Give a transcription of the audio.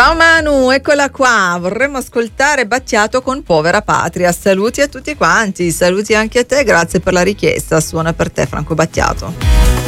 Ciao Manu, eccola qua. Vorremmo ascoltare Battiato con Povera Patria. Saluti a tutti quanti, saluti anche a te, grazie per la richiesta. Suona per te Franco Battiato.